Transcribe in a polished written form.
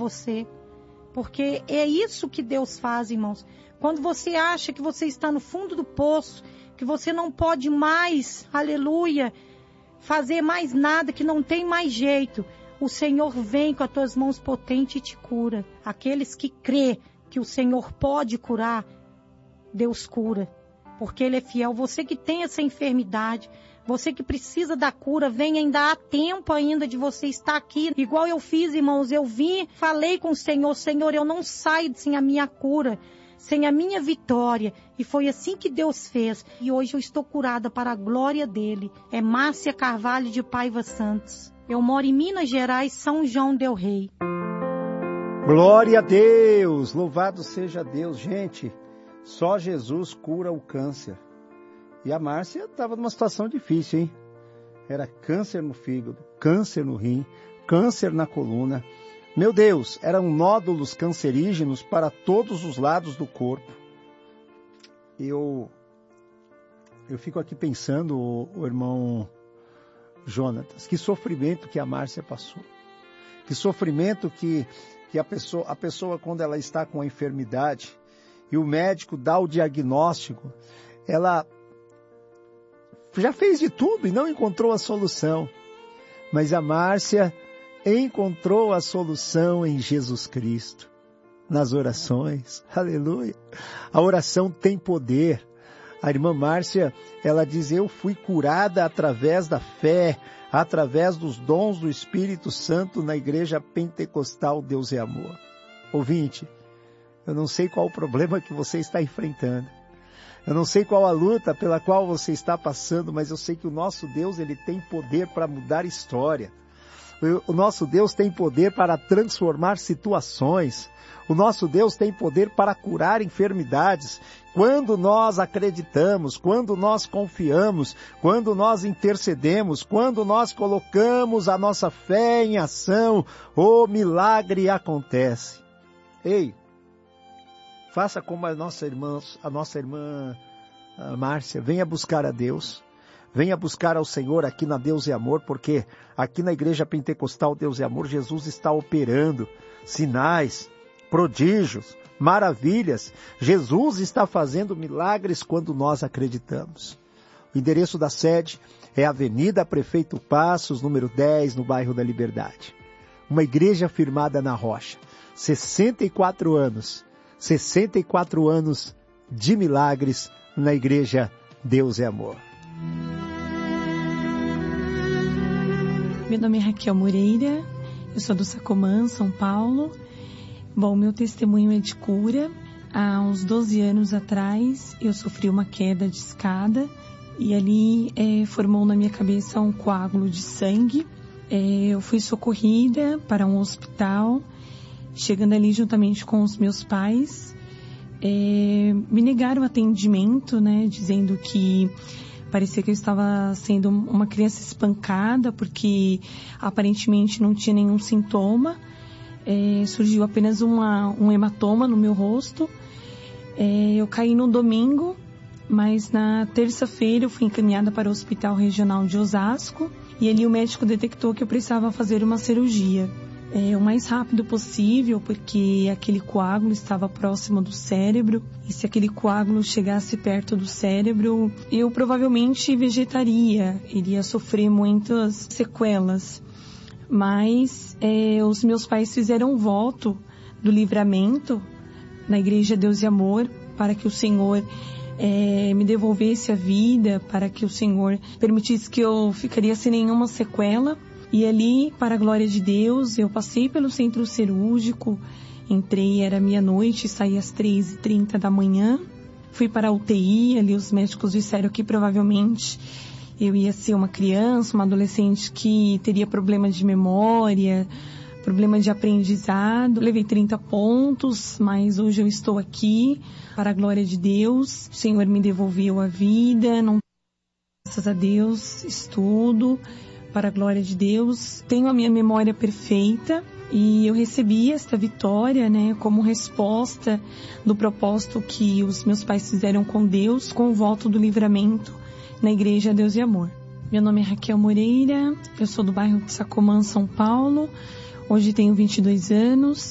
você. Porque é isso que Deus faz, irmãos. Quando você acha que você está no fundo do poço, que você não pode mais, aleluia, fazer mais nada, que não tem mais jeito, o Senhor vem com as tuas mãos potentes e te cura. Aqueles que crê que o Senhor pode curar, Deus cura, porque Ele é fiel. Você que tem essa enfermidade, você que precisa da cura, vem, ainda há tempo ainda de você estar aqui. Igual eu fiz, irmãos, eu vim, falei com o Senhor, Senhor, eu não saio sem a minha cura, sem a minha vitória. E foi assim que Deus fez. E hoje eu estou curada para a glória dEle. É Márcia Carvalho de Paiva Santos. Eu moro em Minas Gerais, São João del Rei. Glória a Deus! Louvado seja Deus. Gente, só Jesus cura o câncer. E a Márcia estava numa situação difícil, hein? Era câncer no fígado, câncer no rim, câncer na coluna. Meu Deus, eram nódulos cancerígenos para todos os lados do corpo. Eu fico aqui pensando, o irmão Jonatas, que sofrimento que a Márcia passou. Que sofrimento que a pessoa, quando ela está com a enfermidade e o médico dá o diagnóstico, ela já fez de tudo e não encontrou a solução. Mas a Márcia encontrou a solução em Jesus Cristo, nas orações. Aleluia! A oração tem poder. A irmã Márcia, ela diz, eu fui curada através da fé, através dos dons do Espírito Santo na Igreja Pentecostal Deus é Amor. Ouvinte, eu não sei qual o problema que você está enfrentando. Eu não sei qual a luta pela qual você está passando, mas eu sei que o nosso Deus, Ele tem poder para mudar história. O nosso Deus tem poder para transformar situações. O nosso Deus tem poder para curar enfermidades. Quando nós acreditamos, quando nós confiamos, quando nós intercedemos, quando nós colocamos a nossa fé em ação, o milagre acontece. Ei, faça como a nossa irmã Márcia, venha buscar a Deus. Venha buscar ao Senhor aqui na Deus é Amor, porque aqui na Igreja Pentecostal Deus é Amor, Jesus está operando sinais, prodígios, maravilhas. Jesus está fazendo milagres quando nós acreditamos. O endereço da sede é Avenida Prefeito Passos, número 10, no bairro da Liberdade. Uma igreja firmada na rocha. 64 anos de milagres na Igreja Deus é Amor. Meu nome é Raquel Moreira, eu sou do Sacomã, São Paulo. Bom, meu testemunho é de cura. Há uns 12 anos atrás, eu sofri uma queda de escada e ali formou na minha cabeça um coágulo de sangue. Eu fui socorrida para um hospital, chegando ali juntamente com os meus pais. Me negaram atendimento, né, dizendo que parecia que eu estava sendo uma criança espancada, porque aparentemente não tinha nenhum sintoma. Surgiu apenas um hematoma no meu rosto. Eu caí no domingo, mas na terça-feira eu fui encaminhada para o Hospital Regional de Osasco e ali o médico detectou que eu precisava fazer uma cirurgia. O mais rápido possível, porque aquele coágulo estava próximo do cérebro, e se aquele coágulo chegasse perto do cérebro, eu provavelmente vegetaria, iria sofrer muitas sequelas. Mas os meus pais fizeram um voto do livramento na Igreja Deus e Amor, para que o Senhor me devolvesse a vida, para que o Senhor permitisse que eu ficaria sem nenhuma sequela. E ali, para a glória de Deus, eu passei pelo centro cirúrgico, entrei, era meia-noite, saí às 3h30 da manhã, fui para a UTI, ali os médicos disseram que provavelmente eu ia ser uma criança, uma adolescente que teria problema de memória, problema de aprendizado. Levei 30 pontos, mas hoje eu estou aqui, para a glória de Deus, o Senhor me devolveu a vida, graças a Deus, estudo, para a glória de Deus, tenho a minha memória perfeita e eu recebi esta vitória, né, como resposta do propósito que os meus pais fizeram com Deus, com o voto do livramento na Igreja Deus e Amor. Meu nome é Raquel Moreira, eu sou do bairro de Sacomã, São Paulo, hoje tenho 22 anos.